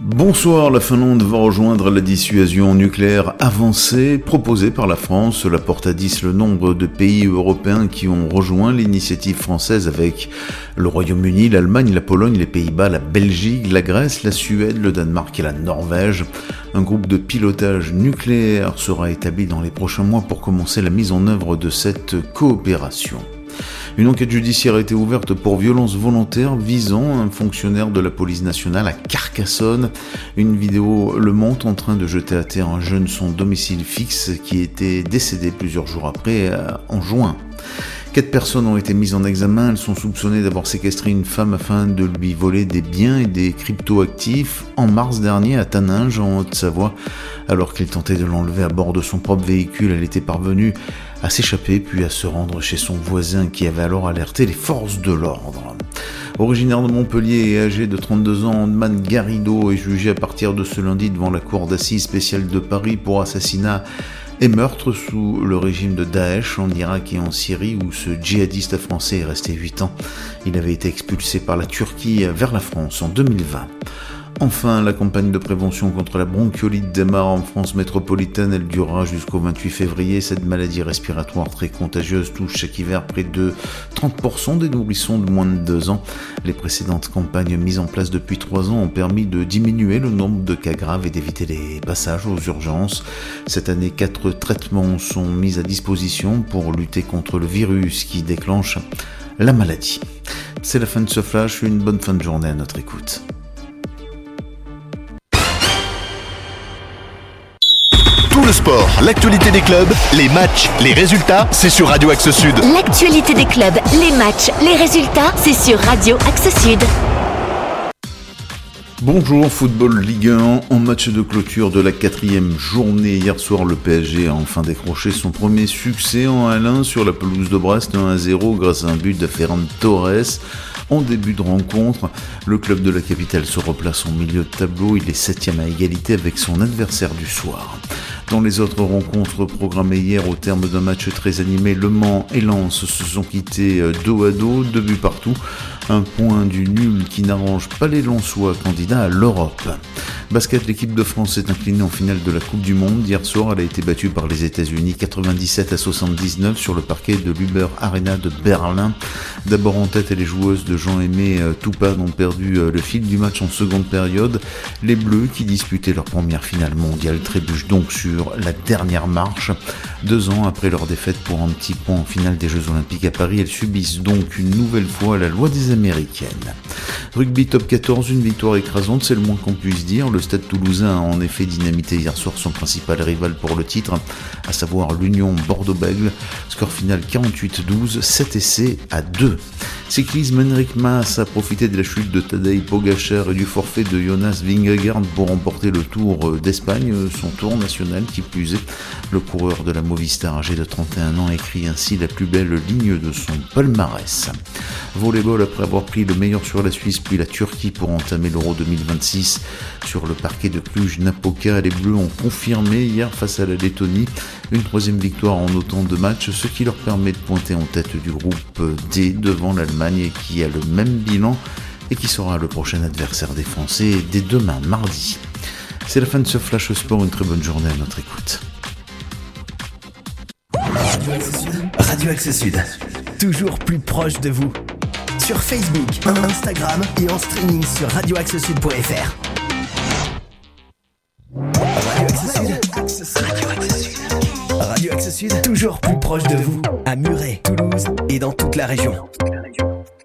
Bonsoir, la Finlande va rejoindre la dissuasion nucléaire avancée proposée par la France. Cela porte à 10 le nombre de pays européens qui ont rejoint l'initiative française avec le Royaume-Uni, l'Allemagne, la Pologne, les Pays-Bas, la Belgique, la Grèce, la Suède, le Danemark et la Norvège. Un groupe de pilotage nucléaire sera établi dans les prochains mois pour commencer la mise en œuvre de cette coopération. Une enquête judiciaire a été ouverte pour violence volontaire visant un fonctionnaire de la police nationale à Carcassonne. Une vidéo le montre en train de jeter à terre un jeune sans domicile fixe qui était décédé plusieurs jours après, en juin. 4 personnes ont été mises en examen. Elles sont soupçonnées d'avoir séquestré une femme afin de lui voler des biens et des crypto-actifs en mars dernier à Taninges, en Haute-Savoie. Alors qu'il tentait de l'enlever à bord de son propre véhicule, elle était parvenue à s'échapper puis à se rendre chez son voisin qui avait alors alerté les forces de l'ordre. Originaire de Montpellier et âgé de 32 ans, Andman Garrido est jugé à partir de ce lundi devant la cour d'assises spéciale de Paris pour assassinat et meurtre sous le régime de Daesh en Irak et en Syrie où ce djihadiste français est resté 8 ans. Il avait été expulsé par la Turquie vers la France en 2020. Enfin, la campagne de prévention contre la bronchiolite démarre en France métropolitaine. Elle durera jusqu'au 28 février. Cette maladie respiratoire très contagieuse touche chaque hiver près de 30% des nourrissons de moins de 2 ans. Les précédentes campagnes mises en place depuis 3 ans ont permis de diminuer le nombre de cas graves et d'éviter les passages aux urgences. Cette année, 4 traitements sont mis à disposition pour lutter contre le virus qui déclenche la maladie. C'est la fin de ce flash. Une bonne fin de journée à notre écoute. Tout le sport, l'actualité des clubs, les matchs, les résultats, c'est sur Radio Axe Sud. L'actualité des clubs, les matchs, les résultats, c'est sur Radio Axe Sud. Bonjour, Football Ligue 1, en match de clôture de la 4e journée. Hier soir, le PSG a enfin décroché son premier succès en 1-1 sur la pelouse de Brest, 1-0 grâce à un but de Ferran Torres. En début de rencontre, le club de la capitale se replace en milieu de tableau. Il est 7e à égalité avec son adversaire du soir. Dans les autres rencontres programmées hier au terme d'un match très animé, Le Mans et Lens se sont quittés dos à dos, 2 buts partout. Un point du nul qui n'arrange pas les Lensois candidats à l'Europe. Basket, l'équipe de France s'est inclinée en finale de la Coupe du Monde. Hier soir, elle a été battue par les États-Unis 97-79 sur le parquet de l'Uber Arena de Berlin. D'abord en tête, les joueuses de Jean-Aimé Toupane ont perdu le fil du match en seconde période. Les Bleus, qui disputaient leur première finale mondiale, trébuchent donc sur la dernière marche. 2 ans après leur défaite pour un petit point en finale des Jeux Olympiques à Paris, elles subissent donc une nouvelle fois la loi des Américaines. Rugby top 14, une victoire écrasante, c'est le moins qu'on puisse dire. Le Stade Toulousain a en effet dynamité hier soir son principal rival pour le titre, à savoir l'Union Bordeaux-Bègles. Score final 48-12, 7 essais à 2. Cyclisme, Enric Mas a profité de la chute de Tadej Pogačar et du forfait de Jonas Vingegaard pour remporter le Tour d'Espagne, son tour national qui plus est. Le coureur de la Movistar âgé de 31 ans écrit ainsi la plus belle ligne de son palmarès. Volleyball, après avoir pris le meilleur sur la Suisse puis la Turquie pour entamer l'Euro 2026 sur le parquet de Cluj-Napoca, les Bleus ont confirmé hier face à la Lettonie une 3e victoire en autant de matchs, ce qui leur permet de pointer en tête du groupe D devant l'Allemagne qui a le même bilan et qui sera le prochain adversaire des Français dès demain mardi. C'est la fin de ce Flash Sport, une très bonne journée à notre écoute. Radio Axe Sud, toujours plus proche de vous. Sur Facebook, Instagram et en streaming sur radioaxesud.fr. Radio Axe Sud, toujours plus proche de vous. À Muret, Toulouse et dans toute la région.